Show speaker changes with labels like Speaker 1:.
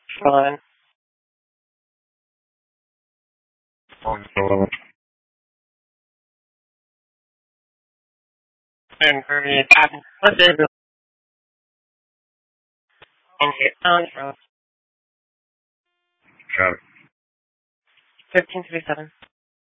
Speaker 1: Fine. And for me, what's it? Okay. 1537.